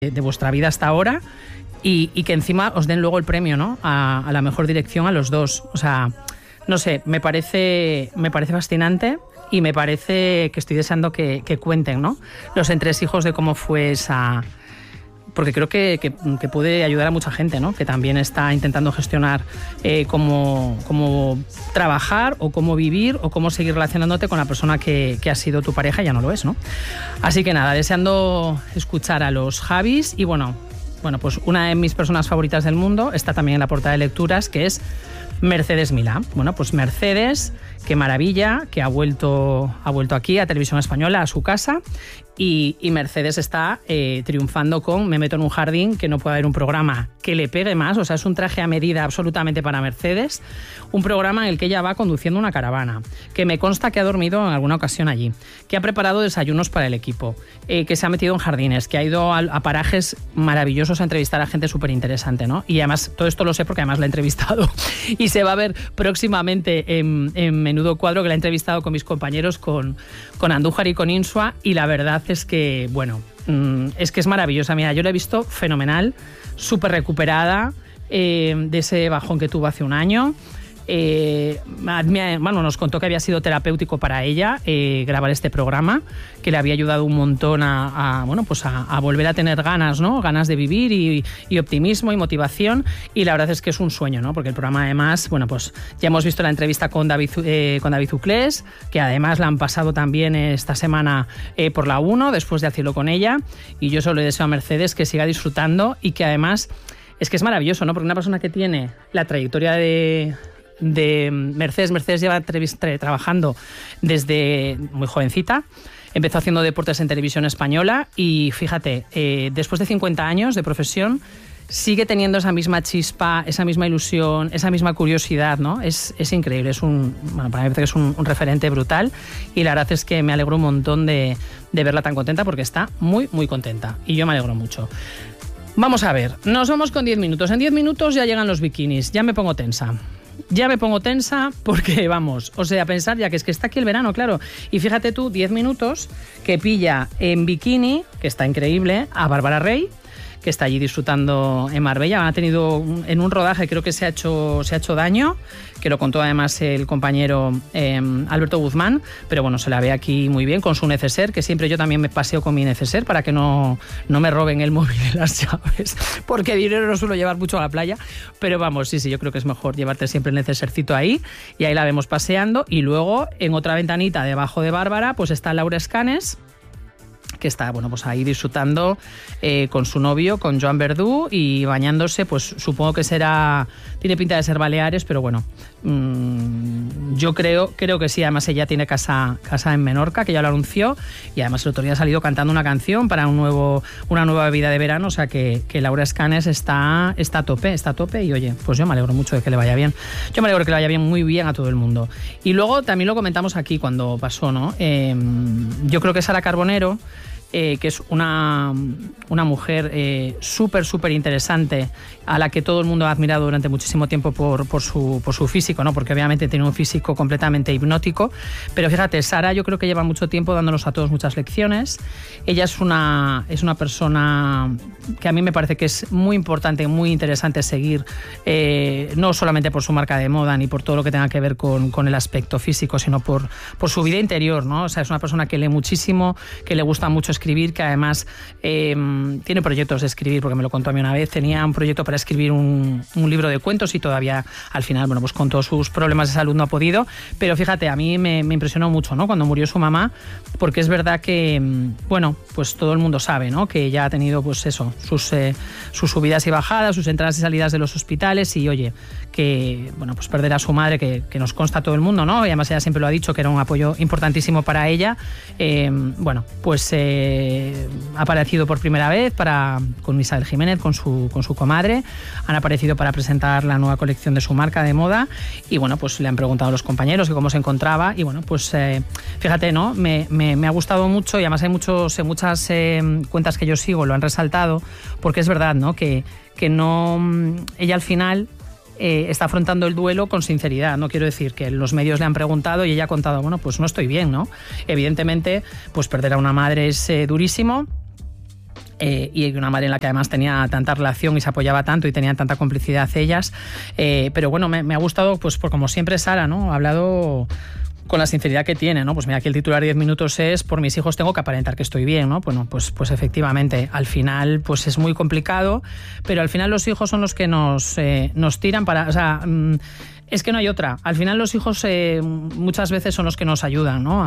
de vuestra vida hasta ahora y que encima os den luego el premio, ¿no? A la mejor dirección a los dos. O sea, no sé, me parece fascinante y me parece que estoy deseando que cuenten, ¿no? Los entresijos de cómo fue esa... Porque creo que puede ayudar a mucha gente, ¿no? Que también está intentando gestionar cómo trabajar o cómo vivir o cómo seguir relacionándote con la persona que ha sido tu pareja y ya no lo es, ¿no? Así que nada, deseando escuchar a los Javis y bueno, pues una de mis personas favoritas del mundo está también en la portada de lecturas, que es Mercedes Milá. Bueno, pues Mercedes, qué maravilla, que ha vuelto aquí a Televisión Española, a su casa, y Mercedes está triunfando con Me meto en un jardín, que no puede haber un programa que le pegue más. O sea, es un traje a medida absolutamente para Mercedes, un programa en el que ella va conduciendo una caravana, que me consta que ha dormido en alguna ocasión allí, que ha preparado desayunos para el equipo, que se ha metido en jardines, que ha ido a parajes maravillosos a entrevistar a gente súper interesante, ¿no? Y además, todo esto lo sé porque además la he entrevistado y se va a ver próximamente en Menudo Cuadro, que la he entrevistado con mis compañeros, con Andújar y con Insua, y la verdad es que, bueno, es que es maravillosa. Mira, yo la he visto fenomenal, súper recuperada de ese bajón que tuvo hace un año. Nos contó que había sido terapéutico para ella grabar este programa, que le había ayudado un montón a volver a tener ganas, ¿no? Ganas de vivir y optimismo y motivación, y la verdad es que es un sueño, ¿no? Porque el programa además, bueno, pues ya hemos visto la entrevista con David Uclés, que además la han pasado también esta semana por la 1, después de hacerlo con ella, y yo solo le deseo a Mercedes que siga disfrutando y que además es que es maravilloso, ¿no? Porque una persona que tiene la trayectoria de Mercedes lleva trabajando desde muy jovencita. Empezó haciendo deportes en Televisión Española y fíjate, después de 50 años de profesión sigue teniendo esa misma chispa, esa misma ilusión, esa misma curiosidad, ¿no? Es increíble, para mí me parece que es un referente brutal, y la verdad es que me alegro un montón de verla tan contenta, porque está muy, muy contenta y yo me alegro mucho. Vamos a ver, nos vamos con 10 minutos. En 10 minutos ya llegan los bikinis, ya me pongo tensa. Porque vamos, o sea, pensar ya que está aquí el verano, claro. Y fíjate tú, 10 minutos que pilla en bikini, que está increíble, a Bárbara Rey, que está allí disfrutando en Marbella. Ha tenido en un rodaje, creo que se ha hecho daño, que lo contó además el compañero Alberto Guzmán, pero bueno, se la ve aquí muy bien con su neceser, que siempre yo también me paseo con mi neceser para que no me roben el móvil y las llaves, porque dinero no suelo llevar mucho a la playa, pero vamos, sí, yo creo que es mejor llevarte siempre el necesercito ahí, y ahí la vemos paseando. Y luego en otra ventanita debajo de Bárbara pues está Laura Escanes, que está, bueno, pues ahí disfrutando con su novio, con Joan Verdú, y bañándose, pues supongo que tiene pinta de ser Baleares, pero bueno, yo creo que sí. Además ella tiene casa en Menorca, que ya lo anunció, y además el otro día ha salido cantando una canción para una nueva vida de verano. O sea que Laura Escanes está a tope, y oye, pues yo me alegro mucho de que le vaya bien. Yo me alegro que le vaya bien, muy bien a todo el mundo. Y luego también lo comentamos aquí cuando pasó, ¿no? Yo creo que Sara Carbonero, que es una mujer súper interesante, a la que todo el mundo ha admirado durante muchísimo tiempo por su físico, ¿no? Porque obviamente tiene un físico completamente hipnótico. Pero fíjate, Sara yo creo que lleva mucho tiempo dándonos a todos muchas lecciones. Ella es una persona que a mí me parece que es muy importante, muy interesante seguir, no solamente por su marca de moda ni por todo lo que tenga que ver con el aspecto físico, sino por su vida interior, ¿no? O sea, es una persona que lee muchísimo, que le gusta mucho escribir, que además tiene proyectos de escribir, porque me lo contó a mí una vez. Tenía un proyecto para escribir un libro de cuentos, y todavía al final, bueno, pues con todos sus problemas de salud no ha podido. Pero fíjate, a mí me impresionó mucho, ¿no? Cuando murió su mamá, porque es verdad que, bueno, pues todo el mundo sabe, ¿no? Que ella ha tenido, pues eso, sus subidas y bajadas, sus entradas y salidas de los hospitales, y oye, que, bueno, pues perder a su madre, que nos consta a todo el mundo, ¿no? Y además ella siempre lo ha dicho, que era un apoyo importantísimo para ella. Bueno, pues ha aparecido por primera vez con Isabel Jiménez, con su comadre. Han aparecido para presentar la nueva colección de su marca de moda, y bueno, pues le han preguntado a los compañeros que cómo se encontraba, y bueno, pues fíjate, ¿no? Me ha gustado mucho, y además hay muchas cuentas que yo sigo lo han resaltado, porque es verdad, ¿no? Que no, ella al final está afrontando el duelo con sinceridad. No quiero decir que los medios le han preguntado y ella ha contado, bueno, pues no estoy bien, ¿no? Evidentemente, pues perder a una madre es durísimo. y una madre en la que además tenía tanta relación y se apoyaba tanto y tenían tanta complicidad ellas. Pero bueno, me ha gustado, pues por como siempre Sara, ¿no? Ha hablado con la sinceridad que tiene, ¿no? Pues mira, aquí el titular 10 minutos es: por mis hijos tengo que aparentar que estoy bien, ¿no? Bueno, pues efectivamente, al final pues es muy complicado, pero al final los hijos son los que nos tiran para... O sea, es que no hay otra. Al final los hijos muchas veces son los que nos ayudan, ¿no?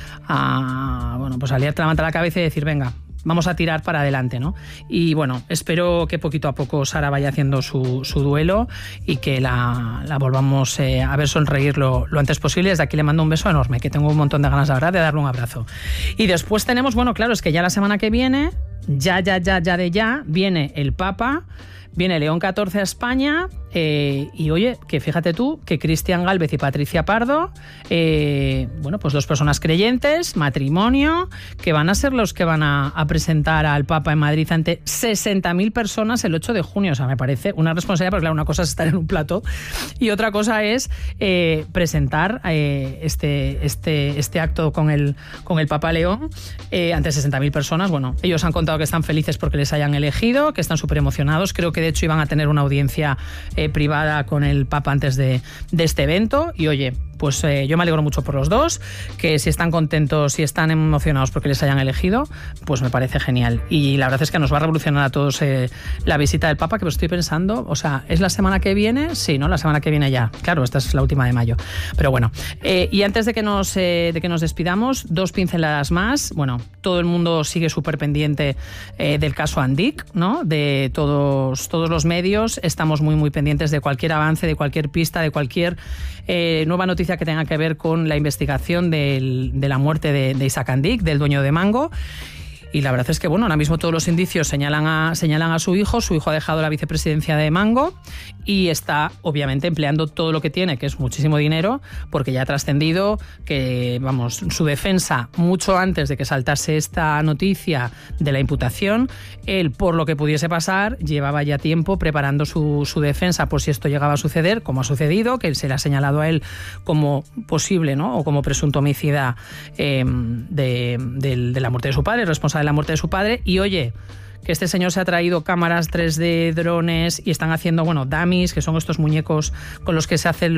Bueno, pues a liarte la manta a la cabeza y decir, venga, vamos a tirar para adelante, ¿no? Y bueno, espero que poquito a poco Sara vaya haciendo su duelo y que la volvamos a ver sonreír lo antes posible. Desde aquí le mando un beso enorme, que tengo un montón de ganas, la verdad, de darle un abrazo. Y después tenemos, bueno, claro, es que ya la semana que viene, ya, viene el Papa, viene León XIV a España, y oye, que fíjate tú, que Cristian Gálvez y Patricia Pardo, bueno, pues 2 personas creyentes, matrimonio, que van a ser los que van a presentar al Papa en Madrid ante 60.000 personas el 8 de junio. O sea, me parece una responsabilidad, porque claro, una cosa es estar en un plató y otra cosa es presentar este acto con el Papa León ante 60.000 personas. Bueno, ellos han contado que están felices porque les hayan elegido, que están súper emocionados. Creo que de hecho iban a tener una audiencia privada con el Papa antes de este evento. Y oye, pues yo me alegro mucho por los dos, que si están contentos, si están emocionados porque les hayan elegido, pues me parece genial. Y la verdad es que nos va a revolucionar a todos la visita del Papa, que estoy pensando, o sea, ¿es la semana que viene? Sí, ¿no? La semana que viene ya. Claro, esta es la última de mayo. Pero bueno, y antes de que nos despidamos, 2 pinceladas más. Bueno, todo el mundo sigue súper pendiente del caso Andic, ¿no? De todos los medios. Estamos muy, muy pendientes de cualquier avance, de cualquier pista, de cualquier nueva noticia que tenga que ver con la investigación de la muerte de Isaac Andic, del dueño de Mango. Y la verdad es que, bueno, ahora mismo todos los indicios señalan a su hijo. Su hijo ha dejado la vicepresidencia de Mango y está, obviamente, empleando todo lo que tiene, que es muchísimo dinero, porque ya ha trascendido que, vamos, su defensa, mucho antes de que saltase esta noticia de la imputación, él, por lo que pudiese pasar, llevaba ya tiempo preparando su defensa por si esto llegaba a suceder, como ha sucedido, que se le ha señalado a él como posible, ¿no? O como presunto homicida de la muerte de su padre, responsable de la muerte de su padre. Y oye, que este señor se ha traído cámaras 3D, drones, y están haciendo, bueno, dummies, que son estos muñecos con los que se hacen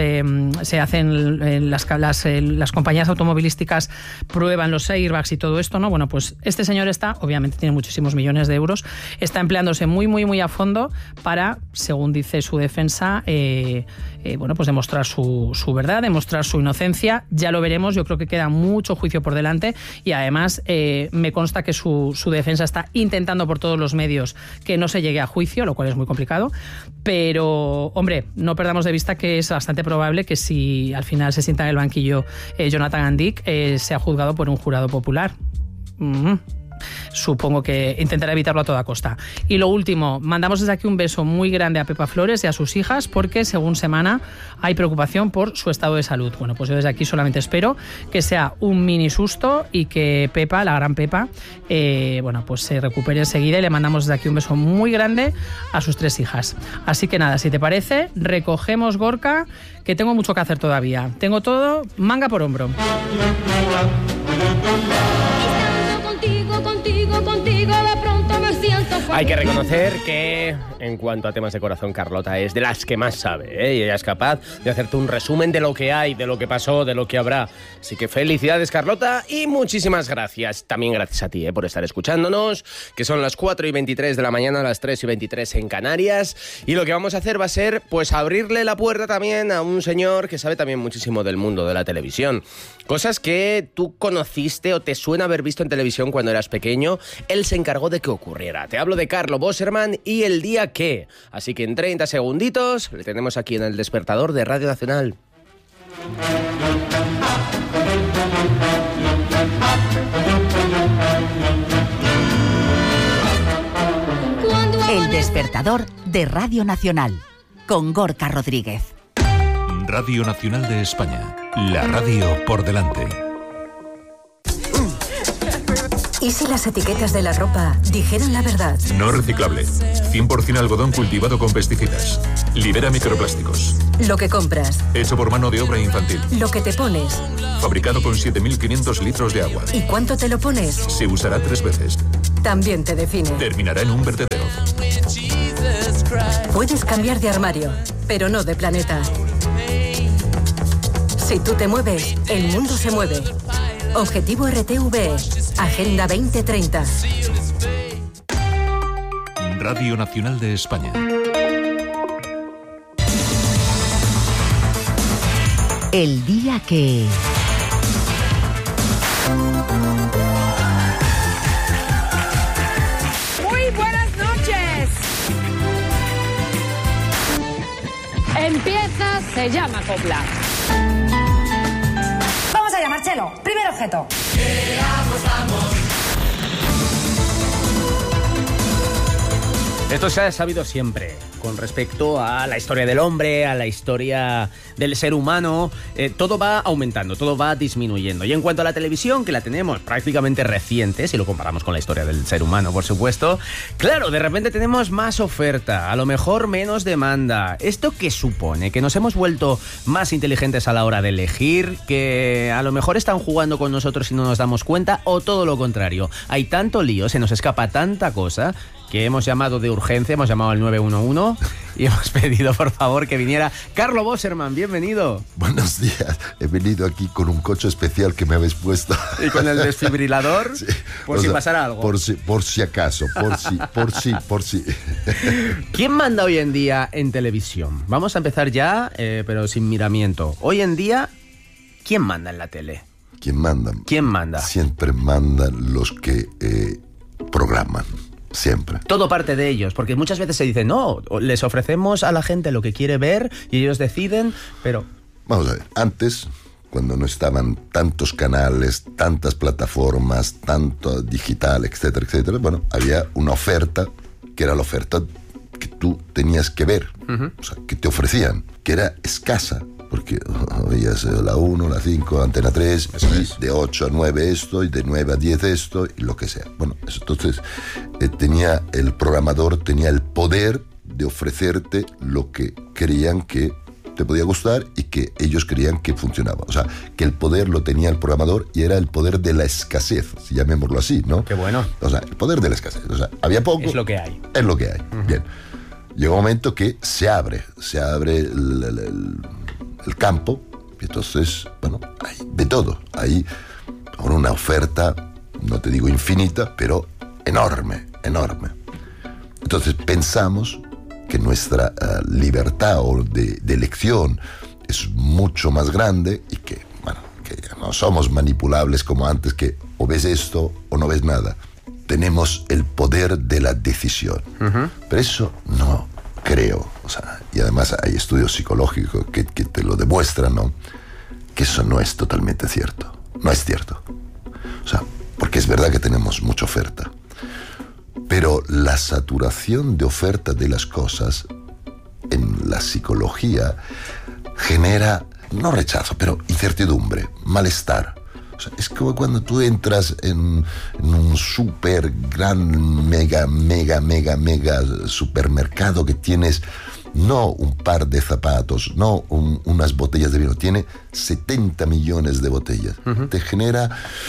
las compañías automovilísticas, prueban los airbags y todo esto, ¿no? Bueno, pues este señor obviamente tiene muchísimos millones de euros, está empleándose muy, muy, muy a fondo para, según dice su defensa, bueno, pues demostrar su verdad, demostrar su inocencia. Ya lo veremos, yo creo que queda mucho juicio por delante, y además me consta que su defensa está intentando por todos los medios que no se llegue a juicio, lo cual es muy complicado, pero hombre, no perdamos de vista que es bastante probable que si al final se sienta en el banquillo Jonathan Andic, sea juzgado por un jurado popular. Supongo que intentará evitarlo a toda costa. Y lo último, mandamos desde aquí un beso muy grande a Pepa Flores y a sus hijas, porque según Semana hay preocupación por su estado de salud. Bueno, pues yo desde aquí solamente espero que sea un mini susto y que Pepa, la gran Pepa, bueno, pues se recupere enseguida, y le mandamos desde aquí un beso muy grande a sus 3 hijas. Así que nada, si te parece, recogemos, Gorka, que tengo mucho que hacer todavía. Tengo todo manga por hombro. Contigo de pronto me siento feliz. Hay que reconocer que en cuanto a temas de corazón, Carlota es de las que más sabe, ¿eh? Y ella es capaz de hacerte un resumen de lo que hay, de lo que pasó, de lo que habrá. Así que felicidades, Carlota, y muchísimas gracias. También gracias a ti, por estar escuchándonos, que son las 4:23 de la mañana, las 3:23 en Canarias. Y lo que vamos a hacer va a ser, pues, abrirle la puerta también a un señor que sabe también muchísimo del mundo de la televisión. Cosas que tú conociste o te suena haber visto en televisión cuando eras pequeño. Él se encargó de que ocurriera. Te hablo de Carlo Bosserman y El día que. Así que en 30 segunditos le tenemos aquí en El Despertador de Radio Nacional. El Despertador de Radio Nacional, con Gorka Rodríguez. Radio Nacional de España, la radio por delante. ¿Y si las etiquetas de la ropa dijeran la verdad? No reciclable, 100% algodón cultivado con pesticidas. Libera microplásticos. Lo que compras. Hecho por mano de obra infantil. Lo que te pones. Fabricado con 7.500 litros de agua. ¿Y cuánto te lo pones? Se usará 3 veces. también te define. Terminará en un vertedero. Puedes cambiar de armario, pero no de planeta. Si tú te mueves, el mundo se mueve. Objetivo RTVE, Agenda 2030. Radio Nacional de España. El día que... Muy buenas noches. Empieza, se llama copla. Vamos allá, Marcelo. Primer objeto. Esto se ha sabido siempre con respecto a la historia del hombre, a la historia del ser humano. Todo va aumentando, todo va disminuyendo. Y en cuanto a la televisión, que la tenemos prácticamente reciente, si lo comparamos con la historia del ser humano, por supuesto, claro, de repente tenemos más oferta, a lo mejor menos demanda. ¿Esto qué supone? ¿Que nos hemos vuelto más inteligentes a la hora de elegir? ¿Que a lo mejor están jugando con nosotros y no nos damos cuenta? ¿O todo lo contrario? Hay tanto lío, se nos escapa tanta cosa, que hemos llamado de urgencia, hemos llamado al 911 y hemos pedido, por favor, que viniera Carlo Boserman. Bienvenido. Buenos días. He venido aquí con un coche especial que me habéis puesto. ¿Y con el desfibrilador? Sí. Por si pasara algo. Por si acaso, por si. ¿Quién manda hoy en día en televisión? Vamos a empezar ya, pero sin miramiento. Hoy en día, ¿quién manda en la tele? ¿Quién manda? ¿Quién manda? Siempre mandan los que programan. Siempre. Todo parte de ellos, porque muchas veces se dice, no, les ofrecemos a la gente lo que quiere ver y ellos deciden, pero... Vamos a ver, antes, cuando no estaban tantos canales, tantas plataformas, tanto digital, etcétera, etcétera, bueno, había una oferta, que era la oferta que tú tenías que ver, o sea, que te ofrecían, que era escasa, porque veías la 1, la 5, Antena 3, y de 8 a 9 esto, y de 9 a 10 esto, y lo que sea. Bueno, entonces el programador tenía el poder de ofrecerte lo que creían que te podía gustar y que ellos creían que funcionaba. O sea, que el poder lo tenía el programador y era el poder de la escasez, si llamémoslo así, ¿no? Qué bueno. O sea, el poder de la escasez. O sea, había poco. Es lo que hay. Es lo que hay. Bien. Llega un momento que se abre el campo, y entonces, bueno, hay de todo. Hay ahora una oferta, no te digo infinita, pero enorme. Entonces pensamos que nuestra libertad de elección es mucho más grande y que, bueno, que no somos manipulables como antes, que o ves esto o no ves nada. Tenemos el poder de la decisión. Pero eso no creo, o sea, y además hay estudios psicológicos que te lo demuestran, ¿no? Que eso no es totalmente cierto. No es cierto. O sea, porque es verdad que tenemos mucha oferta, pero la saturación de oferta de las cosas en la psicología genera, no rechazo, pero incertidumbre, malestar. O sea, es como cuando tú entras en un súper gran, mega supermercado que tienes no un par de zapatos, no unas botellas de vino, tiene 70 millones de botellas. Te genera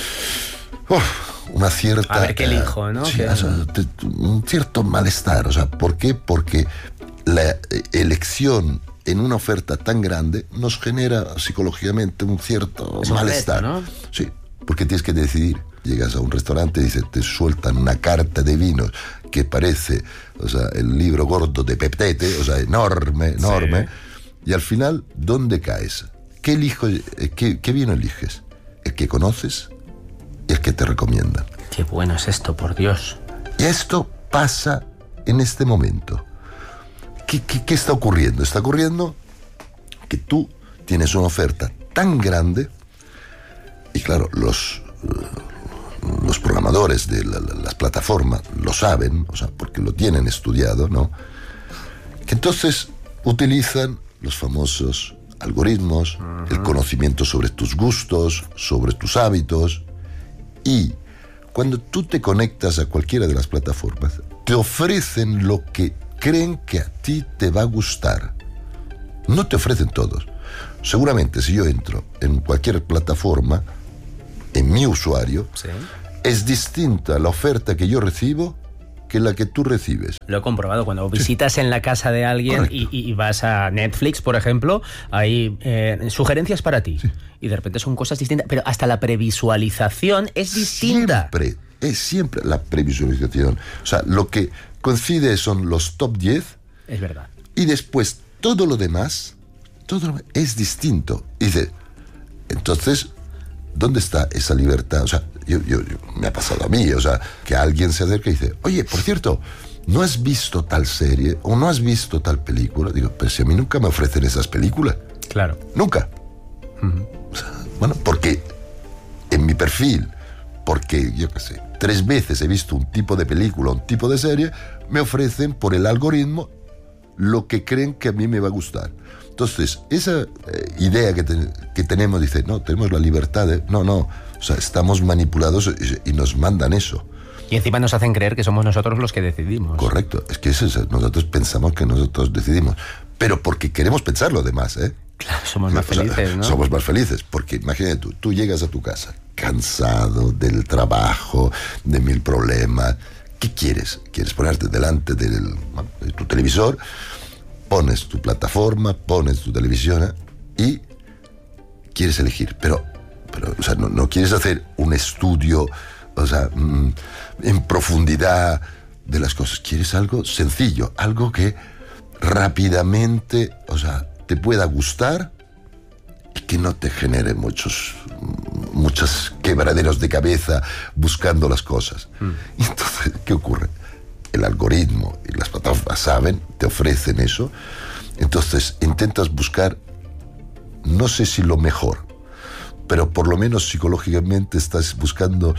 una cierta... A ver qué elijo, ¿no? Sí, o sea, un cierto malestar. O sea, ¿por qué? Porque la elección en una oferta tan grande nos genera psicológicamente un cierto malestar, ¿no? Sí, porque tienes que decidir. Llegas a un restaurante y te sueltan una carta de vinos que parece, o sea, el libro gordo de Peptete, o sea, enorme. Sí. Y al final, ¿dónde caes? ¿Qué vino eliges? ¿El que conoces y el que te recomiendan? Qué bueno es esto, por Dios. Y esto pasa en este momento. ¿Qué está ocurriendo? Está ocurriendo que tú tienes una oferta tan grande y claro, los programadores de las plataformas lo saben, o sea, porque lo tienen estudiado, ¿no? Que entonces utilizan los famosos algoritmos, el conocimiento sobre tus gustos, sobre tus hábitos, y cuando tú te conectas a cualquiera de las plataformas, te ofrecen lo que creen que a ti te va a gustar. No te ofrecen todos. Seguramente si yo entro en cualquier plataforma, en mi usuario, es distinta la oferta que yo recibo que la que tú recibes. Lo he comprobado cuando visitas en la casa de alguien y vas a Netflix, por ejemplo, hay sugerencias para ti. Sí. Y de repente son cosas distintas, pero hasta la previsualización es distinta. Siempre la previsualización. O sea, lo que coincide son los top 10. Es verdad. Y después todo lo demás es distinto. Y dice, entonces, ¿dónde está esa libertad? O sea, yo me ha pasado a mí, o sea, que alguien se acerca y dice, oye, por cierto, ¿no has visto tal serie o no has visto tal película? Digo, pero si a mí nunca me ofrecen esas películas. Claro. Nunca. O sea, bueno, porque en mi perfil, porque, yo qué sé, 3 veces he visto un tipo de película, un tipo de serie, me ofrecen por el algoritmo lo que creen que a mí me va a gustar. Entonces, esa idea que tenemos, dice, no, tenemos la libertad de... No, o sea, estamos manipulados y nos mandan eso. Y encima nos hacen creer que somos nosotros los que decidimos. Correcto, es que nosotros pensamos que nosotros decidimos, pero porque queremos pensarlo además, ¿eh? Claro, somos más felices, ¿no? Somos más felices, porque imagínate tú llegas a tu casa cansado del trabajo, de 1000 problemas. ¿Qué quieres? ¿Quieres ponerte delante de tu televisor? Pones tu plataforma, pones tu televisión y quieres elegir, pero o sea, no quieres hacer un estudio, o sea, en profundidad de las cosas. Quieres algo sencillo, algo que rápidamente, o sea, te pueda gustar y que no te genere muchos quebraderos de cabeza buscando las cosas. Y entonces, ¿qué ocurre? El algoritmo y las plataformas saben, te ofrecen eso, entonces intentas buscar, no sé si lo mejor, pero por lo menos psicológicamente estás buscando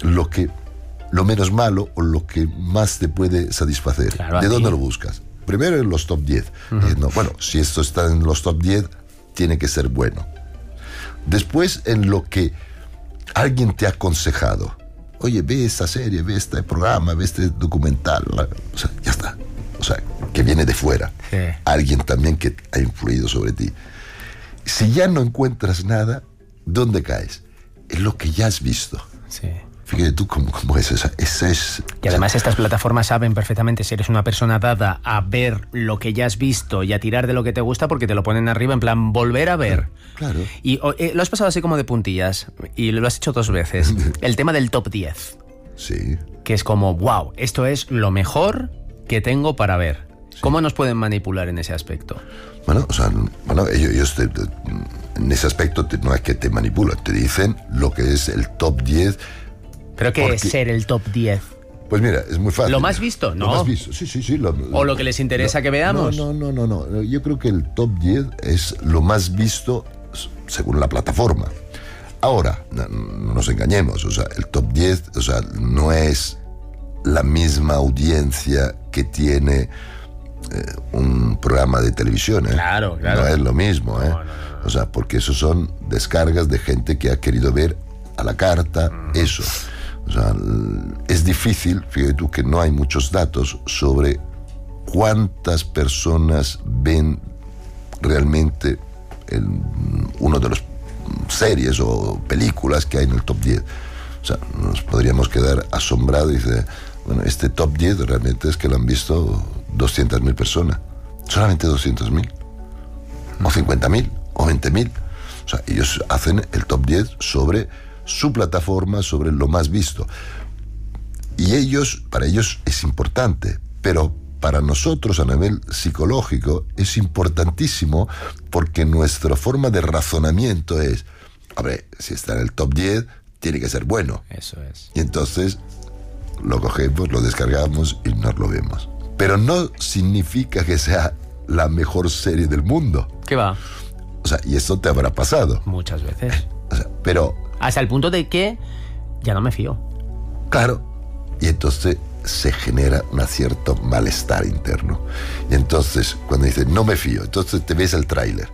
lo menos malo o lo que más te puede satisfacer. Claro, ¿de dónde lo buscas? Primero en los top 10. Diciendo, bueno, si esto está en los top 10, tiene que ser bueno. Después en lo que alguien te ha aconsejado. Oye, ve esta serie, ve este programa, ve este documental. O sea, ya está. O sea, que viene de fuera. Sí. Alguien también que ha influido sobre ti. Si ya no encuentras nada, ¿dónde caes? En lo que ya has visto. Sí. Fíjate tú cómo es esa es. Y además estas plataformas saben perfectamente si eres una persona dada a ver lo que ya has visto y a tirar de lo que te gusta, porque te lo ponen arriba en plan volver a ver. Claro. Y lo has pasado así como de puntillas y lo has hecho 2 veces. El tema del top 10. Sí. Que es como, wow, esto es lo mejor que tengo para ver. Sí. ¿Cómo nos pueden manipular en ese aspecto? Bueno, o sea, ellos en ese aspecto no es que te manipulan, te dicen lo que es el top 10. ¿Pero qué es ser el top 10? Pues mira, es muy fácil. ¿Lo más visto? No. Lo más visto, sí. ¿O lo que les interesa que veamos? No. Yo creo que el top 10 es lo más visto según la plataforma. Ahora, no nos engañemos, o sea, el top 10, o sea, no es la misma audiencia que tiene un programa de televisión, ¿eh? Claro. No es lo mismo, ¿eh? No. O sea, porque eso son descargas de gente que ha querido ver a la carta, eso. O sea, es difícil, fíjate tú que no hay muchos datos sobre cuántas personas ven realmente uno de los series o películas que hay en el top 10. O sea, nos podríamos quedar asombrados y decir, bueno, este top 10 realmente es que lo han visto 200.000 personas. Solamente 200.000. O 50.000, o 20.000. O sea, ellos hacen el top 10 sobre su plataforma, sobre lo más visto. Y para ellos es importante, pero para nosotros a nivel psicológico es importantísimo porque nuestra forma de razonamiento es, hombre, si está en el top 10, tiene que ser bueno. Eso es. Y entonces lo cogemos, lo descargamos y nos lo vemos. Pero no significa que sea la mejor serie del mundo. ¿Qué va? O sea, y esto te habrá pasado. Muchas veces. O sea, pero... hasta el punto de que ya no me fío. Claro. Y entonces se genera un cierto malestar interno. Y entonces, cuando dices, no me fío, entonces te ves el tráiler.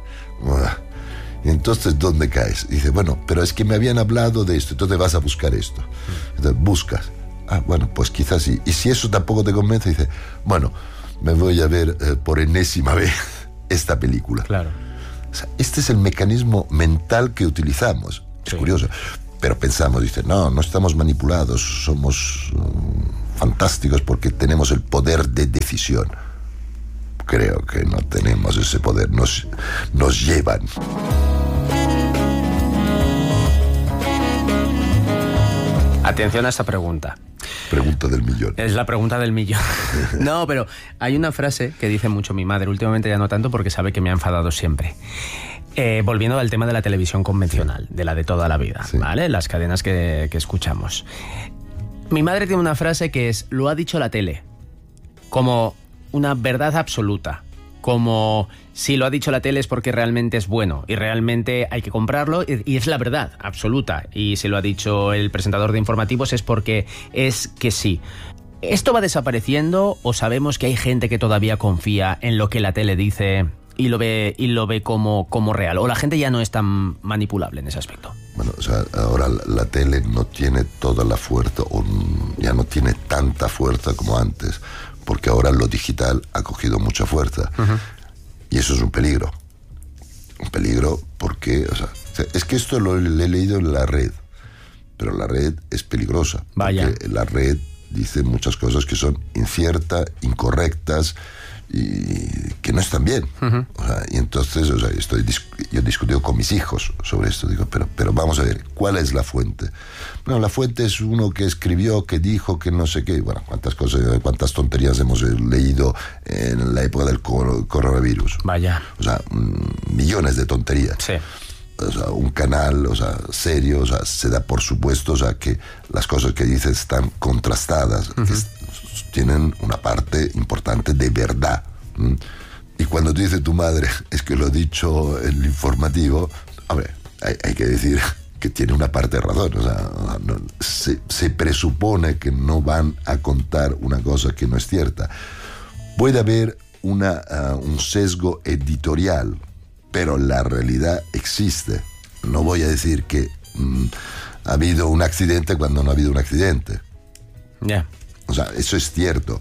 Y entonces, ¿dónde caes? Y dices, bueno, pero es que me habían hablado de esto, entonces vas a buscar esto. Entonces buscas. Bueno, pues quizás sí. Y si eso tampoco te convence, dices, bueno, me voy a ver por enésima vez esta película. Claro. O sea, este es el mecanismo mental que utilizamos. Es curioso. pero pensamos, dice, no estamos manipulados, somos fantásticos porque tenemos el poder de decisión. Creo que no tenemos ese poder, nos llevan. Atención a esta pregunta. Pregunta del millón. Es la pregunta del millón. No, pero hay una frase que dice mucho mi madre, últimamente ya no tanto porque sabe que me ha enfadado siempre. Volviendo al tema de la televisión convencional, de la de toda la vida, sí. ¿Vale? Las cadenas que escuchamos. Mi madre tiene una frase que es, lo ha dicho la tele, como una verdad absoluta, como si lo ha dicho la tele es porque realmente es bueno y realmente hay que comprarlo y es la verdad absoluta, y si lo ha dicho el presentador de informativos es porque es que sí. ¿Esto va desapareciendo o sabemos que hay gente que todavía confía en lo que la tele dice y lo ve como real? ¿O la gente ya no es tan manipulable en ese aspecto? Bueno, o sea, ahora la tele no tiene toda la fuerza, o ya no tiene tanta fuerza como antes, porque ahora lo digital ha cogido mucha fuerza. Uh-huh. Y eso es un peligro. Un peligro porque, o sea, es que esto lo he leído en la red, pero la red es peligrosa. Vaya. Porque la red dice muchas cosas que son inciertas, incorrectas y que no están bien. Uh-huh. O sea, y entonces, o sea, yo he discutido con mis hijos sobre esto. Digo, pero vamos a ver, ¿cuál es la fuente? No, la fuente es uno que escribió, que dijo, que no sé qué. Bueno, cuántas tonterías hemos leído en la época del coronavirus. Vaya. O sea, millones de tonterías. Sí. O sea, un canal, o sea, serio, o sea, se da por supuesto, o sea, que las cosas que dice están contrastadas, uh-huh. Que tienen una parte importante de verdad. Y cuando te dice tu madre, es que lo ha dicho el informativo, hombre, hay que decir que tiene una parte de razón. O sea, se presupone que no van a contar una cosa que no es cierta. Puede haber un sesgo editorial, pero la realidad existe. No voy a decir que ha habido un accidente cuando no ha habido un accidente. Ya. Yeah. O sea, eso es cierto.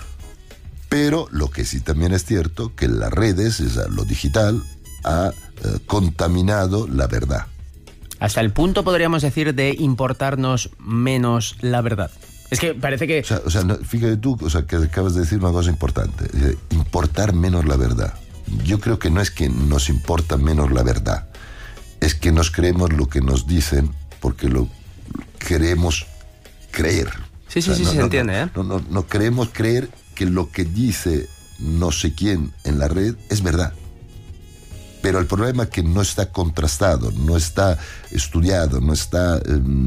Pero lo que sí también es cierto, que las redes, o sea, lo digital, ha contaminado la verdad. Hasta el punto, podríamos decir, de importarnos menos la verdad. Es que parece que... O sea, fíjate tú, o sea, que acabas de decir una cosa importante. Importar menos la verdad. Yo creo que no es que nos importa menos la verdad, es que nos creemos lo que nos dicen porque lo queremos creer. Sí, sí, o sea, sí, se entiende, ¿eh? No queremos creer que lo que dice no sé quién en la red es verdad. Pero el problema es que no está contrastado, no está estudiado, no está...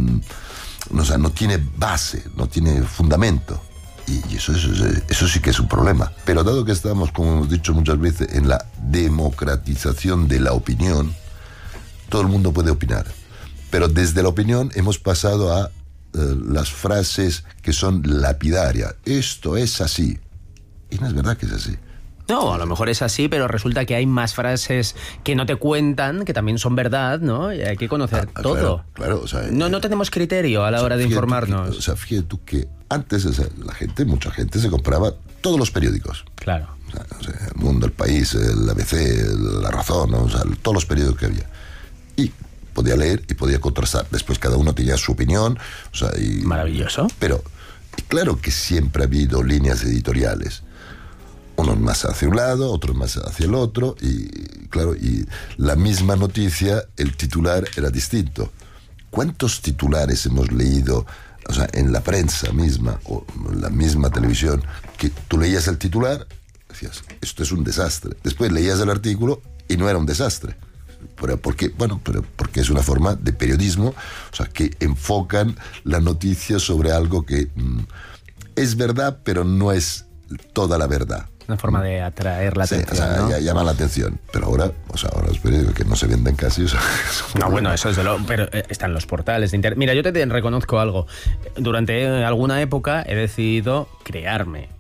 o sea, no tiene base, no tiene fundamento. Y eso sí que es un problema. Pero dado que estamos, como hemos dicho muchas veces, en la democratización de la opinión, todo el mundo puede opinar. Pero desde la opinión hemos pasado a las frases que son lapidarias. Esto es así. Y no es verdad que es así. No, a lo mejor es así, pero resulta que hay más frases que no te cuentan, que también son verdad, ¿no? Y hay que conocer todo. Claro, o sea, no tenemos criterio a la hora de informarnos. O sea, fíjate tú que antes, o sea, mucha gente se compraba todos los periódicos. Claro. O sea, El Mundo, El País, el ABC, La Razón, ¿no? O sea, todos los periódicos que había. Y podía leer y podía contrastar. Después cada uno tenía su opinión. O sea, maravilloso. Pero claro que siempre ha habido líneas editoriales. Unos más hacia un lado, otros más hacia el otro. Y claro, y la misma noticia, el titular era distinto. ¿Cuántos titulares hemos leído, o sea, en la prensa misma o en la misma televisión, que tú leías el titular, decías, esto es un desastre. Después leías el artículo y no era un desastre. Porque es una forma de periodismo, o sea, que enfocan la noticia sobre algo que es verdad, pero no es toda la verdad. Una forma de atraer la atención, o sea, ¿no? Llama la atención. Pero ahora los periódicos que no se venden casi. O sea, no, bueno, eso es de lo... Pero están los portales de internet. Mira, yo te reconozco algo. Durante alguna época he decidido crearme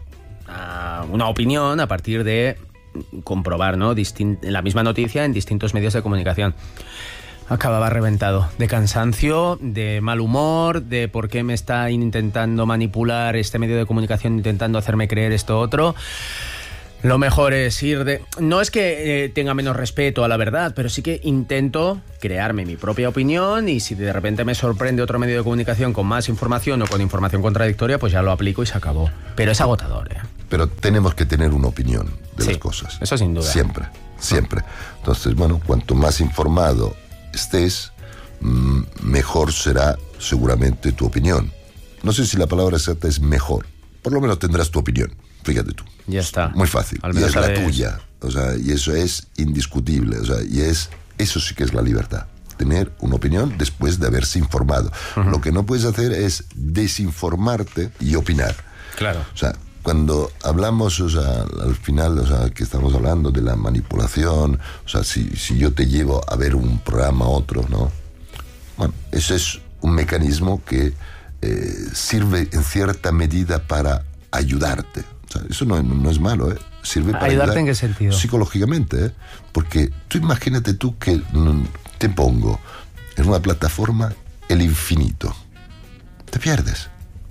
una opinión a partir de comprobar, ¿no? La misma noticia en distintos medios de comunicación. Acababa reventado, de cansancio, de mal humor, de por qué me está intentando manipular este medio de comunicación, intentando hacerme creer esto otro. Lo mejor es ir de... No es que tenga menos respeto a la verdad, pero sí que intento crearme mi propia opinión y si de repente me sorprende otro medio de comunicación con más información o con información contradictoria, pues ya lo aplico y se acabó. Pero es agotador, ¿eh? Pero tenemos que tener una opinión de las cosas. Eso sin duda. Siempre, siempre. Entonces, bueno, cuanto más informado estés, mejor será seguramente tu opinión. No sé si la palabra exacta es mejor. Por lo menos tendrás tu opinión. Fíjate tú. Ya está. Muy fácil. Al y menos es sabes... la tuya. O sea, y eso es indiscutible. O sea, eso sí que es la libertad. Tener una opinión después de haberse informado. Lo que no puedes hacer es desinformarte y opinar. Claro. O sea, cuando hablamos, o sea, al final, o sea, que estamos hablando de la manipulación, o sea, si yo te llevo a ver un programa a otro, ¿no? Bueno, ese es un mecanismo que sirve en cierta medida para ayudarte. O sea, eso no es malo, ¿eh? Sirve para ¿Ayudarte en qué sentido? Psicológicamente, ¿eh? Porque tú imagínate tú que te pongo en una plataforma el infinito. Te pierdes.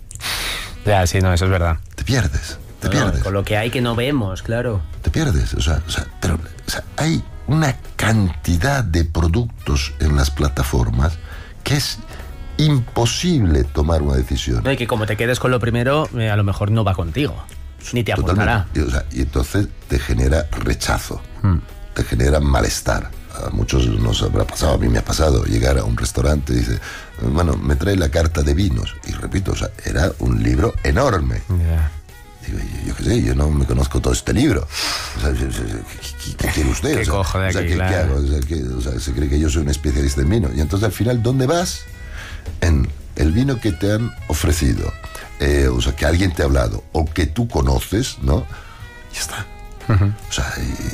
Ya, sí, no, eso es verdad. Te pierdes. Con lo que hay que no vemos, claro. Te pierdes. Pero hay una cantidad de productos en las plataformas que es imposible tomar una decisión. No, y que como te quedes con lo primero, a lo mejor no va contigo. Ni te apuntará. Y entonces te genera rechazo, te genera malestar. A muchos nos habrá pasado, a mí me ha pasado, llegar a un restaurante y dice, bueno, me trae la carta de vinos. Y repito, o sea, era un libro enorme. Yeah. Digo, yo qué sé, yo no me conozco todo este libro. O sea, ¿qué quiere usted? ¿Qué cojo de aquí? ¿Qué hago? O sea, se cree que yo soy un especialista en vino. Y entonces al final, ¿dónde vas? En el vino que te han ofrecido, o sea, que alguien te ha hablado, o que tú conoces, ¿no? Y ya está. O sea,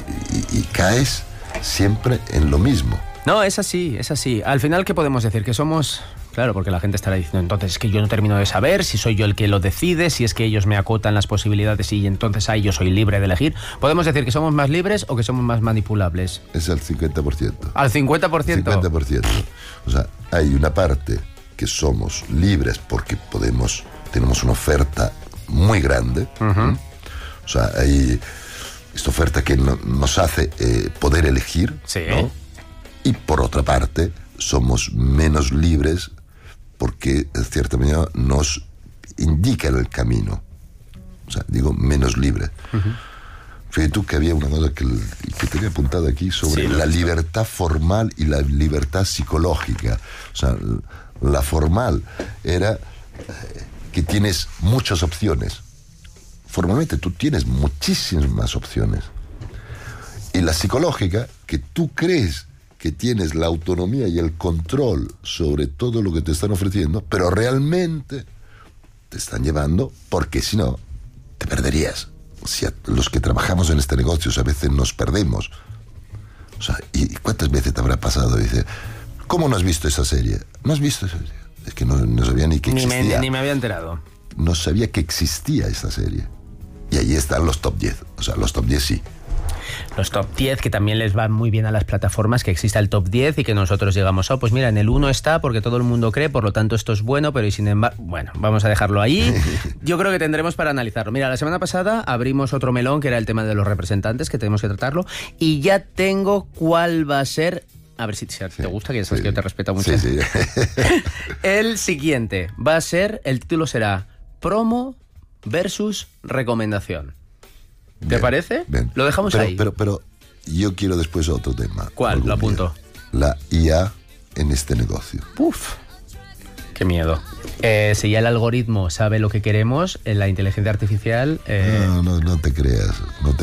y caes siempre en lo mismo. No, es así, es así. Al final, ¿qué podemos decir? Que somos... Claro, porque la gente estará diciendo, entonces es que yo no termino de saber si soy yo el que lo decide, si es que ellos me acotan las posibilidades y entonces ahí yo soy libre de elegir. ¿Podemos decir que somos más libres o que somos más manipulables? Es al 50%. ¿Al 50%? 50%. O sea, hay una parte que somos libres porque tenemos una oferta muy grande. O sea, hay esta oferta que nos hace poder elegir, sí, ¿no? Y por otra parte, somos menos libres porque, en cierta manera, nos indican el camino. O sea, digo, menos libre. Fíjate tú que había una cosa que tenía apuntada aquí sobre la libertad formal y la libertad psicológica. O sea, la formal era que tienes muchas opciones. Formalmente tú tienes muchísimas opciones. Y la psicológica, que tú crees que tienes la autonomía y el control sobre todo lo que te están ofreciendo, pero realmente te están llevando porque si no, te perderías. Si los que trabajamos en este negocio a veces nos perdemos. O sea, ¿y cuántas veces te habrá pasado? Dice, ¿cómo no has visto esa serie? ¿No has visto esa serie? Es que no sabía ni que existía. Ni me había enterado. No sabía que existía esa serie. Y ahí están los top 10. O sea, los top 10 sí. Los top 10, que también les va muy bien a las plataformas, que exista el top 10 y que nosotros llegamos, pues mira, en el 1 está porque todo el mundo cree, por lo tanto esto es bueno, pero y sin embargo, bueno, vamos a dejarlo ahí. Yo creo que tendremos para analizarlo. Mira, la semana pasada abrimos otro melón, que era el tema de los representantes, que tenemos que tratarlo, y ya tengo cuál va a ser... A ver si te gusta, que ya sabes que yo te respeto mucho. Sí. El siguiente va a ser, el título será Promo versus Recomendación. ¿Te Bien, parece? Bien. Lo dejamos ahí. Pero yo quiero después otro tema. ¿Cuál? Lo apunto. La IA en este negocio. Uf, qué miedo. Si ya el algoritmo sabe lo que queremos, la inteligencia artificial... No te creas.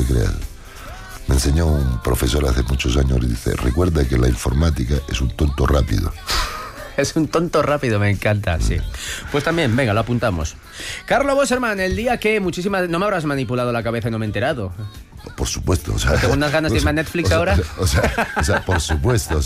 Me enseñó un profesor hace muchos años y dice, recuerda que la informática es un tonto rápido. Es un tonto rápido, me encanta, sí. Pues también, venga, lo apuntamos. Carlo Bosserman, el día que no me habrás manipulado la cabeza y no me he enterado. Por supuesto, o sea... ¿Tengo unas ganas de irme a Netflix ahora? O sea, por supuesto,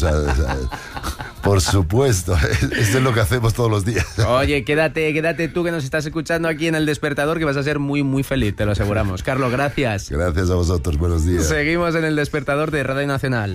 por supuesto. Esto es lo que hacemos todos los días. Oye, quédate tú que nos estás escuchando aquí en El Despertador, que vas a ser muy, muy feliz, te lo aseguramos. Carlos, gracias. Gracias a vosotros, buenos días. Seguimos en El Despertador de Radio Nacional.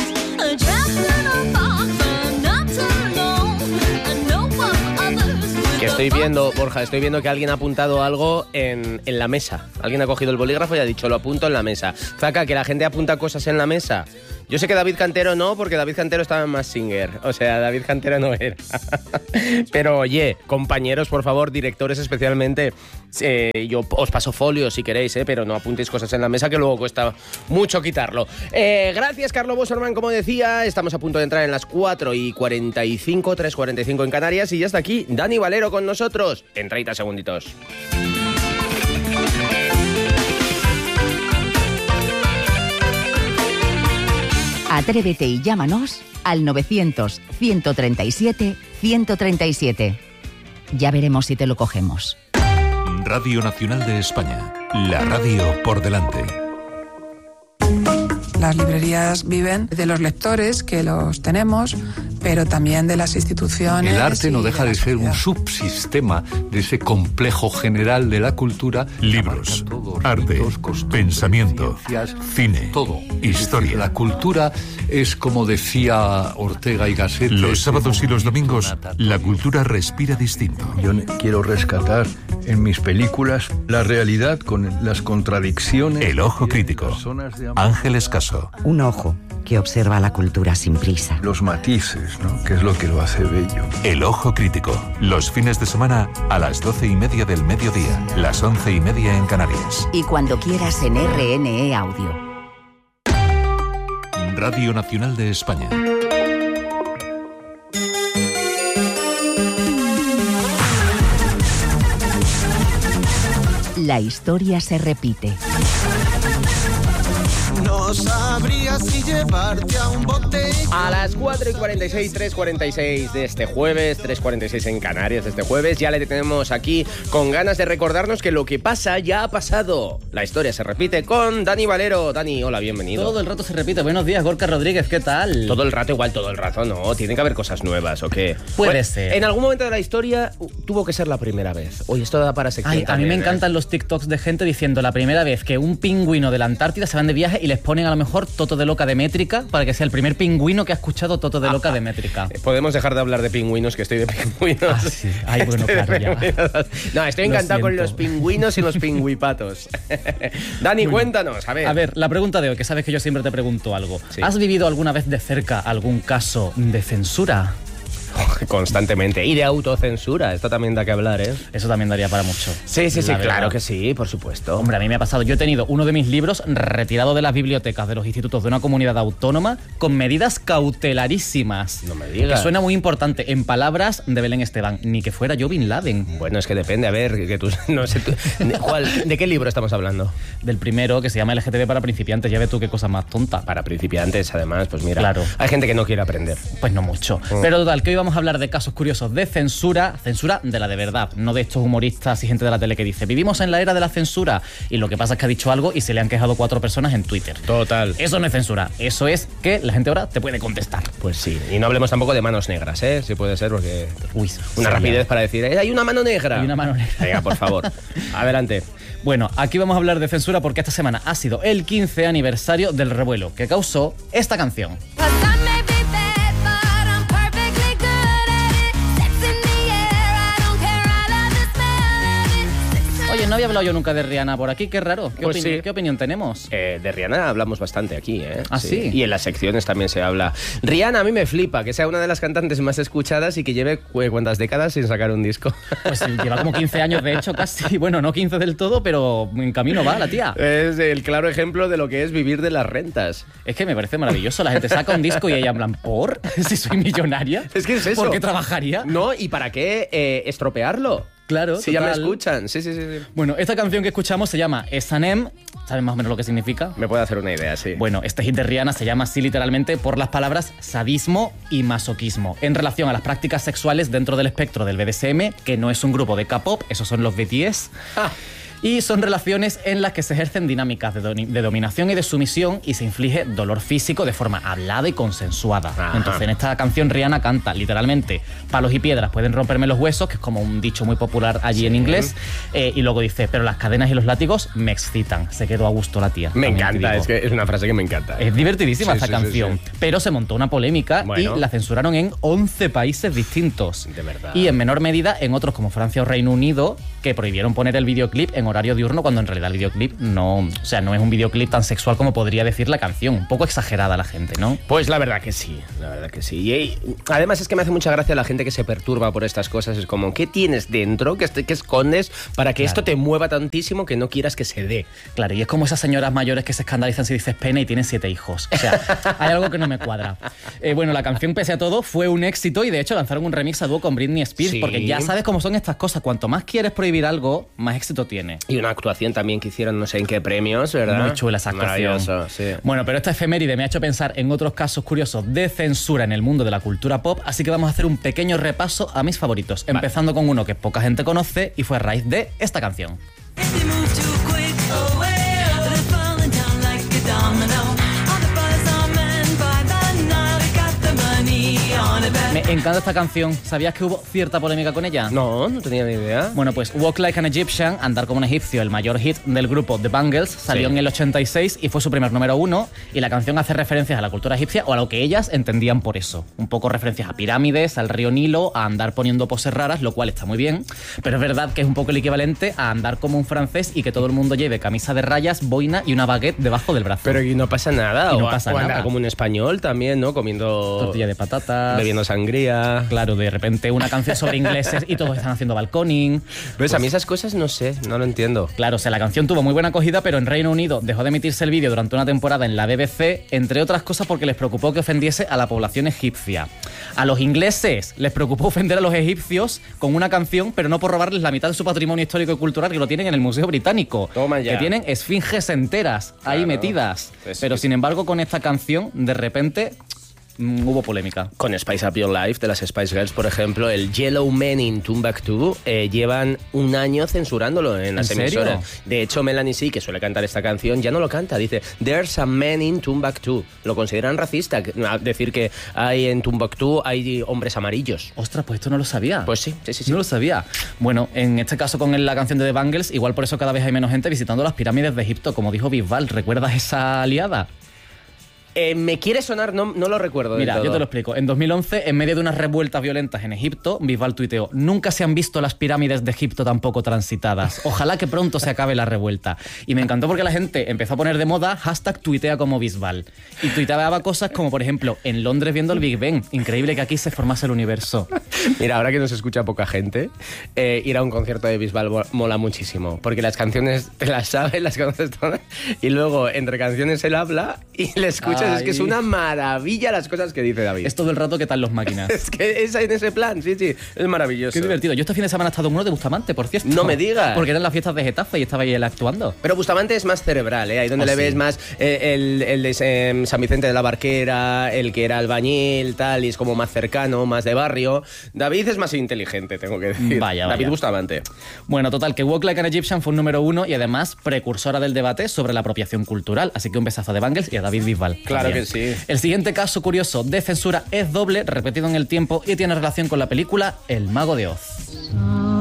Just Que estoy viendo, Borja, que alguien ha apuntado algo en la mesa. Alguien ha cogido el bolígrafo y ha dicho, lo apunto en la mesa. Zaca, que la gente apunta cosas en la mesa. Yo sé que David Cantero no, porque David Cantero estaba en Masked Singer. O sea, David Cantero no era. Pero oye, compañeros, por favor, directores especialmente, yo os paso folios si queréis, pero no apuntéis cosas en la mesa que luego cuesta mucho quitarlo. Gracias, Carlo Bosorman, como decía. Estamos a punto de entrar en las 4:45, 3:45 en Canarias, y ya está aquí Dani Valero con nosotros en 30 segunditos. Atrévete y llámanos al 900-137-137. Ya veremos si te lo cogemos. Radio Nacional de España. La radio por delante. Las librerías viven de los lectores, que los tenemos, pero también de las instituciones. El arte no deja de ser un sociedad. subsistema de ese complejo general de la cultura. Libros, arte, pensamiento, cine, todo. historia. La cultura es, como decía Ortega y Gasset, Los sábados y los domingos, la cultura respira distinto. Yo quiero rescatar en mis películas la realidad con las contradicciones. El ojo crítico. Ángel Escaso. Un ojo que observa la cultura sin prisa. Los matices, ¿no? Que es lo que lo hace bello. El ojo crítico. Los fines de semana a las 12:30 del mediodía, las 11:30 en Canarias. Y cuando quieras en RNE Audio. Radio Nacional de España. La historia se repite. No sabría si llevarte a un bote. A las 4:46, 3:46 de este jueves, 3:46 en Canarias de este jueves, ya le tenemos aquí con ganas de recordarnos que lo que pasa ya ha pasado. La historia se repite con Dani Valero. Dani, hola, bienvenido. Todo el rato se repite. Buenos días, Gorka Rodríguez, ¿qué tal? Todo el rato igual, todo el rato, ¿no? Tienen que haber cosas nuevas, ¿o qué? Puede ser. En algún momento de la historia tuvo que ser la primera vez. Oye, esto da para sección. Ay, a mí me encantan los TikToks de gente diciendo la primera vez que un pingüino de la Antártida se van de viaje y les ponen a lo mejor Toto de Loca de Métrica para que sea el primer pingüino que ha escuchado Toto de Loca de Métrica. Podemos dejar de hablar de pingüinos, que estoy de pingüinos. Sí. Ay, bueno, claro, ya. No, estoy encantado con los pingüinos y los pingüipatos. Dani, bueno, cuéntanos, a ver. A ver, la pregunta de hoy, que sabes que yo siempre te pregunto algo. Sí. ¿Has vivido alguna vez de cerca algún caso de censura? Constantemente. Y de autocensura. Esto también da que hablar, ¿eh? Eso también daría para mucho. Sí, claro que sí, por supuesto. Hombre, a mí me ha pasado. Yo he tenido uno de mis libros retirado de las bibliotecas de los institutos de una comunidad autónoma con medidas cautelarísimas. No me digas. Que suena muy importante. En palabras de Belén Esteban. Ni que fuera yo Bin Laden. Bueno, es que depende. A ver, que tú... No sé, ¿de qué libro estamos hablando? Del primero, que se llama LGTB para principiantes. Ya ves tú qué cosa más tonta. Para principiantes, además, pues mira. Claro. Hay gente que no quiere aprender. Pues no mucho. Pero total, que hoy vamos a hablar de casos curiosos de censura de la de verdad, no de estos humoristas y gente de la tele que dice vivimos en la era de la censura y lo que pasa es que ha dicho algo y se le han quejado 4 personas en Twitter. Total. Eso no es censura, eso es que la gente ahora te puede contestar. Pues sí, y no hablemos tampoco de manos negras, ¿eh? Si puede ser, porque... Uy, una rapidez para decir, hay una mano negra. Hay una mano negra. Venga, por favor, adelante. Bueno, aquí vamos a hablar de censura porque esta semana ha sido el 15 aniversario del revuelo que causó esta canción. Oye, no había hablado yo nunca de Rihanna por aquí, qué raro. ¿Qué opinión tenemos? De Rihanna hablamos bastante aquí, ¿eh? ¿Ah, sí? Y en las secciones también se habla. Rihanna a mí me flipa, que sea una de las cantantes más escuchadas y que lleve cuántas décadas sin sacar un disco. Pues lleva como 15 años, de hecho, casi. Bueno, no 15 del todo, pero en camino va la tía. Es el claro ejemplo de lo que es vivir de las rentas. Es que me parece maravilloso. La gente saca un disco y ella en plan, ¿por? Si soy millonaria. Es que es eso. ¿Por qué trabajaría? No, ¿y para qué estropearlo? Claro, si ya me escuchan. Sí. Bueno, esta canción que escuchamos se llama S&M. ¿Sabes más o menos lo que significa? Me puedo hacer una idea, sí. Bueno, este hit de Rihanna se llama así literalmente por las palabras sadismo y masoquismo, en relación a las prácticas sexuales dentro del espectro del BDSM, que no es un grupo de K-pop, esos son los BTS. Y son relaciones en las que se ejercen dinámicas de dominación y de sumisión y se inflige dolor físico de forma hablada y consensuada. Ajá. Entonces, en esta canción Rihanna canta literalmente: palos y piedras pueden romperme los huesos, que es como un dicho muy popular allí en inglés, y luego dice: pero las cadenas y los látigos me excitan. Se quedó a gusto la tía. Me también encanta, es que es una frase que me encanta. Es divertidísima Sí, esta sí, canción, sí. pero se montó una polémica Bueno. y la censuraron en 11 países distintos. De verdad. Y en menor medida en otros como Francia o Reino Unido, que prohibieron poner el videoclip en horario diurno, cuando en realidad el videoclip no es un videoclip tan sexual como podría decir la canción. Un poco exagerada la gente, ¿no? Pues la verdad que sí, la verdad que sí. Y además es que me hace mucha gracia la gente que se perturba por estas cosas. Es como, ¿qué tienes dentro? ¿Qué escondes para que esto te mueva tantísimo que no quieras que se dé? Claro, y es como esas señoras mayores que se escandalizan si dices pene y tienen 7 hijos. O sea, hay algo que no me cuadra. Bueno, la canción, pese a todo, fue un éxito y de hecho lanzaron un remix a dúo con Britney Spears, Sí. porque ya sabes cómo son estas cosas. Cuanto más quieres prohibir algo, más éxito tiene. Y una actuación también que hicieron no sé en qué premios, ¿verdad? Muy chula esa actuación. Maravilloso, sí. Bueno, pero esta efeméride me ha hecho pensar en otros casos curiosos de censura en el mundo de la cultura pop, así que vamos a hacer un pequeño repaso a mis favoritos, empezando con uno que poca gente conoce y fue a raíz de esta canción. Me encanta esta canción. ¿Sabías que hubo cierta polémica con ella? No tenía ni idea. Bueno, pues Walk Like an Egyptian, Andar como un egipcio, el mayor hit del grupo The Bangles, salió Sí. en el 86 y fue su primer número 1, y la canción hace referencias a la cultura egipcia o a lo que ellas entendían por eso. Un poco referencias a pirámides, al río Nilo, a andar poniendo poses raras, lo cual está muy bien, pero es verdad que es un poco el equivalente a andar como un francés y que todo el mundo lleve camisa de rayas, boina y una baguette debajo del brazo. Pero y no pasa nada. Y no o pasa andar nada. como un español también, ¿no? Comiendo Tortilla de patatas, bebiendo sangría. Claro, de repente una canción sobre ingleses y todos están haciendo balconing. ¿Ves? A mí esas cosas no sé, no lo entiendo. Claro, o sea, la canción tuvo muy buena acogida, pero en Reino Unido dejó de emitirse el vídeo durante una temporada en la BBC, entre otras cosas porque les preocupó que ofendiese a la población egipcia. A los ingleses les preocupó ofender a los egipcios con una canción, pero no por robarles la mitad de su patrimonio histórico y cultural, que lo tienen en el Museo Británico. Toma ya. Que tienen esfinges enteras ahí Claro. metidas. Pues pero sí. sin embargo, con esta canción, de repente, hubo polémica. Con Spice Up Your Life de las Spice Girls, por ejemplo, el Yellow Man in Timbuktu, llevan un año censurándolo en las ¿En serio? emisoras. De hecho, Melanie C, que suele cantar esta canción, ya no lo canta. Dice, There's a man in Timbuktu. Lo consideran racista, decir que hay en Timbuktu hay hombres amarillos. Ostras, pues esto no lo sabía. Pues sí. No lo sabía. Bueno, en este caso con la canción de The Bangles, igual por eso cada vez hay menos gente visitando las pirámides de Egipto, como dijo Bisbal. ¿Recuerdas esa aliada? Me quiere sonar, no lo recuerdo del Mira, todo. yo te lo explico. En 2011, en medio de unas revueltas violentas en Egipto, Bisbal tuiteó: nunca se han visto las pirámides de Egipto tan poco transitadas. Ojalá que pronto se acabe la revuelta. Y me encantó porque la gente empezó a poner de moda #tuitea como Bisbal. Y tuiteaba cosas como, por ejemplo, en Londres viendo el Big Ben. Increíble que aquí se formase el universo. Mira, ahora que nos escucha poca gente, ir a un concierto de Bisbal mola muchísimo, porque las canciones te las sabes, las conoces todas, y luego entre canciones él habla y le escuchas. Es que es una maravilla las cosas que dice David. Es todo el rato que tal los máquinas. Es que es en ese plan, sí, es maravilloso. Qué divertido. Yo este fin de semana he estado en uno de Bustamante, por cierto. No me digas. Porque eran las fiestas de Getafe y estaba ahí él actuando. Pero Bustamante es más cerebral, ¿eh? Ahí donde le ves más el de San Vicente de la Barquera, el que era albañil, tal, y es como más cercano, más de barrio. David es más inteligente, tengo que decir. Vaya. David Bustamante. Bueno, total, que Walk Like an Egyptian fue un número 1 y además precursora del debate sobre la apropiación cultural. Así que un besazo de Bangles y a David Bisbal. Claro también. que sí. El siguiente caso curioso de censura es doble, repetido en el tiempo y tiene relación con la película El Mago de Oz.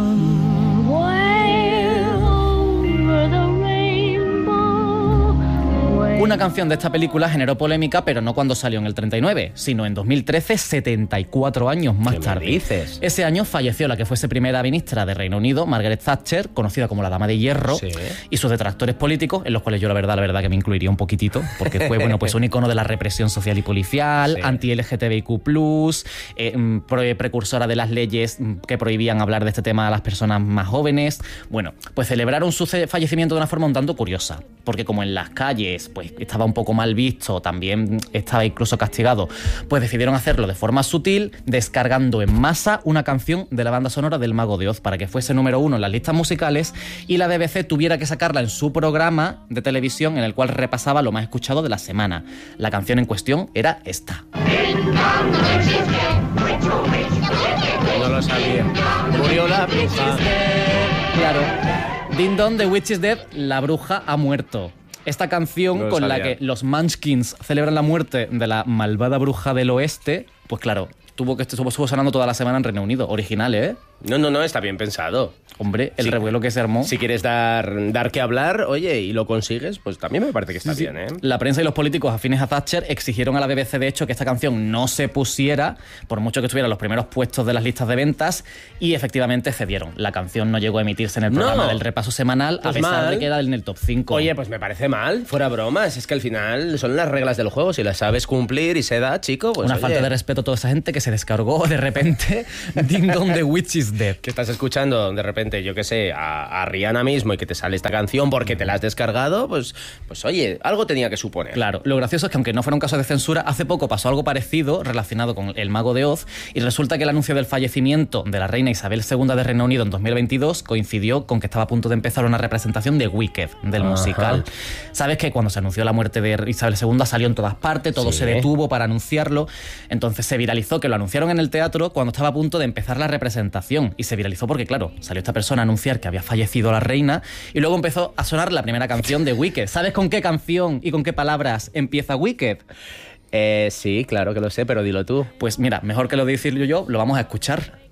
Una canción de esta película generó polémica, pero no cuando salió en el 39, sino en 2013, 74 años más ¿Qué me tarde. dices? Ese año falleció la que fuese primera ministra de Reino Unido, Margaret Thatcher, conocida como la Dama de Hierro, Sí. y sus detractores políticos, en los cuales yo la verdad que me incluiría un poquitito, porque fue bueno, pues un icono de la represión social y policial, Sí. anti-LGTBIQ+, precursora de las leyes que prohibían hablar de este tema a las personas más jóvenes. Bueno, pues celebraron su fallecimiento de una forma un tanto curiosa, porque como en las calles pues estaba un poco mal visto, también estaba incluso castigado, pues decidieron hacerlo de forma sutil, descargando en masa una canción de la banda sonora del Mago de Oz para que fuese número 1 en las listas musicales y la BBC tuviera que sacarla en su programa de televisión en el cual repasaba lo más escuchado de la semana. La canción en cuestión era esta. No lo sabía. Murió la bruja. Claro. Ding Dong, The Witch is Dead, la bruja ha muerto. Esta canción No con la sabía. que los Munchkins celebran la muerte de la malvada bruja del oeste, pues claro, estuvo sonando toda la semana en Reino Unido. Original, ¿eh? No, está bien pensado. Hombre, el revuelo que se armó. Si quieres dar que hablar, oye, y lo consigues, pues también me parece que está bien, ¿eh? La prensa y los políticos afines a Thatcher exigieron a la BBC, de hecho, que esta canción no se pusiera, por mucho que estuviera en los primeros puestos de las listas de ventas, y efectivamente cedieron. La canción no llegó a emitirse en el programa del repaso semanal, Pues a pesar mal. de que era en el top 5. Oye, pues me parece mal, fuera bromas. Es que al final son las reglas del juego. Si las sabes cumplir y se da, chico, pues Una oye. falta de respeto a toda esa gente que se descargó de repente Ding Dong, The Witch is Dead. Que estás escuchando de repente, yo qué sé, a Rihanna mismo y que te sale esta canción porque te la has descargado, pues oye, algo tenía que suponer. Claro, lo gracioso es que aunque no fuera un caso de censura, hace poco pasó algo parecido relacionado con El Mago de Oz, y resulta que el anuncio del fallecimiento de la reina Isabel II de Reino Unido en 2022 coincidió con que estaba a punto de empezar una representación de Wicked, del musical. Sabes que cuando se anunció la muerte de Isabel II salió en todas partes, todo Sí. se detuvo para anunciarlo, entonces se viralizó que lo anunciaron en el teatro cuando estaba a punto de empezar la representación, y se viralizó porque, claro, salió esta persona a anunciar que había fallecido la reina, y luego empezó a sonar la primera canción de Wicked. ¿Sabes con qué canción y con qué palabras empieza Wicked? Sí, claro que lo sé, pero dilo tú. Pues mira, mejor que lo decirlo yo, lo vamos a escuchar.